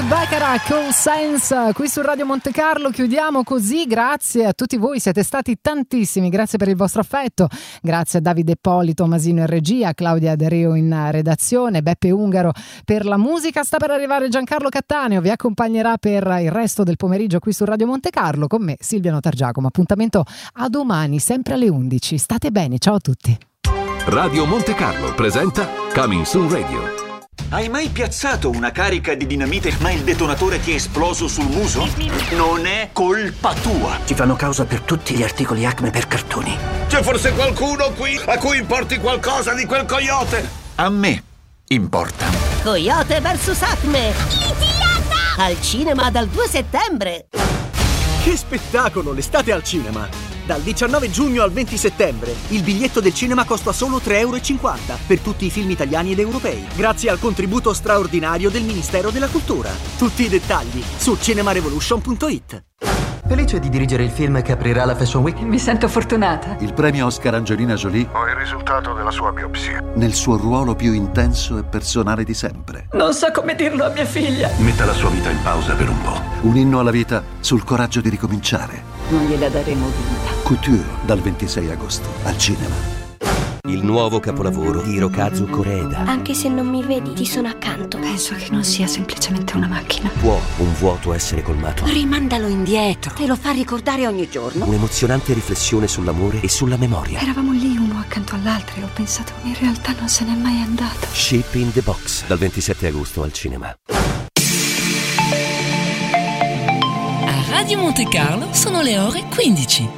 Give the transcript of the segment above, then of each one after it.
Bacharach, All Sense, qui su Radio Monte Carlo. Chiudiamo così, grazie a tutti voi, siete stati tantissimi, grazie per il vostro affetto, grazie a Davide Ippolito, Masino in regia, Claudia Dereo in redazione, Beppe Ungaro per la musica. Sta per arrivare Giancarlo Cattaneo, vi accompagnerà per il resto del pomeriggio qui su Radio Monte Carlo, con me Silvia Notargiacomo. Appuntamento a domani, sempre alle 11. State bene, ciao a tutti. Radio Monte Carlo presenta Coming Soon Radio. Hai mai piazzato una carica di dinamite ma il detonatore ti è esploso sul muso? Non è colpa tua. Ti fanno causa per tutti gli articoli Acme per cartoni. C'è forse qualcuno qui a cui importi qualcosa di quel coyote? A me importa. Coyote vs Acme. Litigata! Al cinema dal 2 settembre. Che spettacolo, l'estate al cinema! Dal 19 giugno al 20 settembre il biglietto del cinema costa solo €3,50 per tutti i film italiani ed europei, grazie al contributo straordinario del Ministero della Cultura. Tutti i dettagli su cinemarevolution.it. Felice di dirigere il film che aprirà la Fashion Week. Mi sento fortunata. Il premio Oscar Angelina Jolie. Ho il risultato della sua biopsia. Nel suo ruolo più intenso e personale di sempre. Non so come dirlo a mia figlia. Metta la sua vita in pausa per un po'. Un inno alla vita sul coraggio di ricominciare. Non gliela daremo vinta. Couture dal 26 agosto al cinema. Il nuovo capolavoro di Hirokazu Koreeda. Anche se non mi vedi, ti sono accanto. Penso che non sia semplicemente una macchina. Può un vuoto essere colmato? Rimandalo indietro. Te lo fa ricordare ogni giorno. Un'emozionante riflessione sull'amore e sulla memoria. Eravamo lì uno accanto all'altro e ho pensato, in realtà non se n'è mai andato. Shape in the Box, dal 27 agosto al cinema. A Radio Monte Carlo sono le ore 15.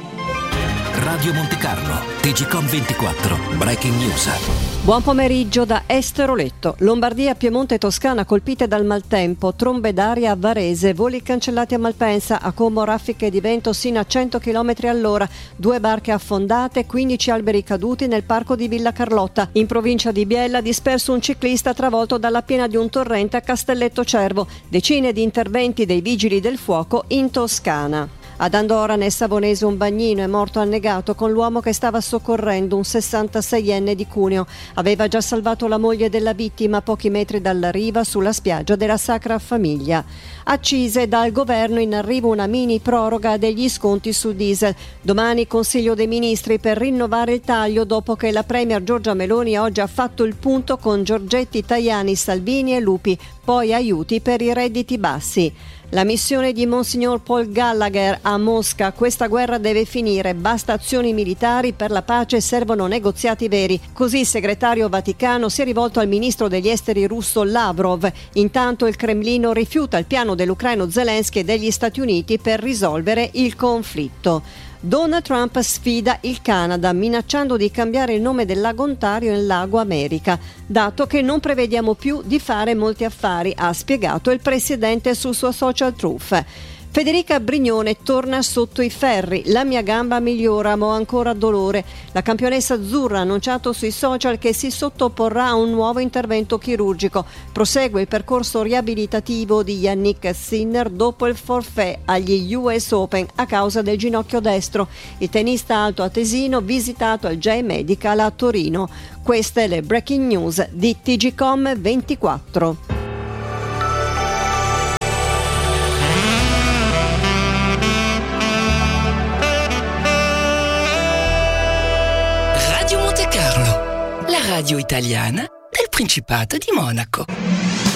Radio Monte Carlo, TGcom 24, Breaking News. Buon pomeriggio da Esteroletto. Lombardia, Piemonte e Toscana colpite dal maltempo, trombe d'aria a Varese, voli cancellati a Malpensa, a Como raffiche di vento sino a 100 km all'ora, 2 barche affondate, 15 alberi caduti nel parco di Villa Carlotta. In provincia di Biella disperso un ciclista travolto dalla piena di un torrente a Castelletto Cervo, decine di interventi dei vigili del fuoco in Toscana. Ad Andorra, nel Savonese, un bagnino è morto annegato con l'uomo che stava soccorrendo un 66enne di Cuneo. Aveva già salvato la moglie della vittima a pochi metri dalla riva sulla spiaggia della Sacra Famiglia. A Cise, dal governo in arrivo una mini proroga degli sconti sul diesel. Domani Consiglio dei Ministri per rinnovare il taglio dopo che la premier Giorgia Meloni oggi ha fatto il punto con Giorgetti, Tajani, Salvini e Lupi. Poi aiuti per i redditi bassi. La missione di Monsignor Paul Gallagher a Mosca: questa guerra deve finire, basta azioni militari, per la pace servono negoziati veri. Così il segretario Vaticano si è rivolto al ministro degli esteri russo Lavrov. Intanto il Cremlino rifiuta il piano dell'ucraino Zelensky e degli Stati Uniti per risolvere il conflitto. Donald Trump sfida il Canada minacciando di cambiare il nome del lago Ontario in Lago America, dato che non prevediamo più di fare molti affari, ha spiegato il presidente sul suo social Truth. Federica Brignone torna sotto i ferri. La mia gamba migliora, ma ho ancora dolore. La campionessa azzurra ha annunciato sui social che si sottoporrà a un nuovo intervento chirurgico. Prosegue il percorso riabilitativo di Yannick Sinner dopo il forfait agli US Open a causa del ginocchio destro. Il tennista alto atesino visitato al J-Medical a Torino. Queste le breaking news di TGcom 24. Radio italiana del Principato di Monaco.